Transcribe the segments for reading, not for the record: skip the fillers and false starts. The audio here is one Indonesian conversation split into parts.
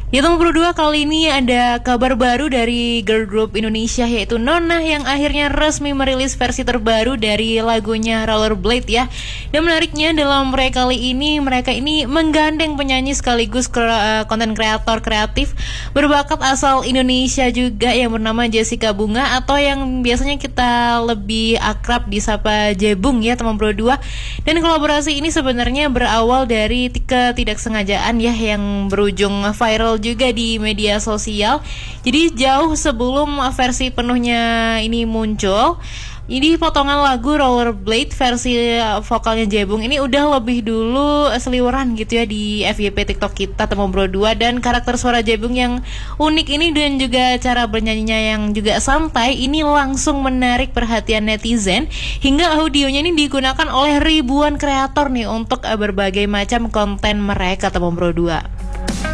Ya teman berdua, kali ini ada kabar baru dari girl group Indonesia yaitu Nona yang akhirnya resmi merilis versi terbaru dari lagunya Rollerblade ya. Dan menariknya dalam proyek kali ini mereka ini menggandeng penyanyi sekaligus konten kreator kreatif berbakat asal Indonesia juga yang bernama Jessica Bunga atau yang biasanya kita lebih akrab disapa Jebung ya teman berdua. Dan kolaborasi ini sebenarnya berawal dari ketidaksengajaan ya yang berujung viral juga di media sosial. Jadi jauh sebelum versi penuhnya ini muncul, ini potongan lagu Rollerblade versi vokalnya Jebung ini udah lebih dulu seliweran gitu ya di FYP TikTok kita teman bro 2. Dan karakter suara Jebung yang unik ini dan juga cara bernyanyinya yang juga santai ini langsung menarik perhatian netizen, hingga audionya ini digunakan oleh ribuan kreator nih untuk berbagai macam konten mereka teman bro 2.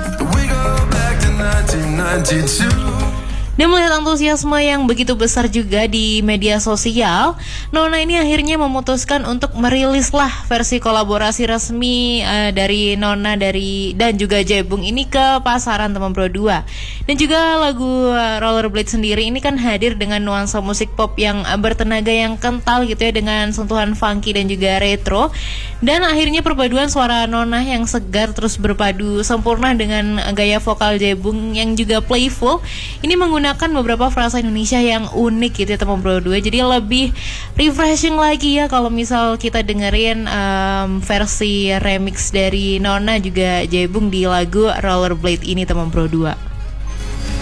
Dan melihat antusiasme yang begitu besar juga di media sosial, Nona ini akhirnya memutuskan untuk merilislah versi kolaborasi resmi dari Nona dan juga Jebung ini ke pasaran teman bro 2. Dan juga lagu Rollerblade sendiri ini kan hadir dengan nuansa musik pop yang bertenaga yang kental gitu ya, dengan sentuhan funky dan juga retro. Dan akhirnya perpaduan suara Nona yang segar terus berpadu sempurna dengan gaya vokal Jebung yang juga playful ini menggunakan beberapa frasa Indonesia yang unik gitu ya teman bro 2. Jadi lebih refreshing lagi ya kalau misal kita dengerin versi remix dari Nona juga Jebung di lagu Rollerblade ini teman bro 2.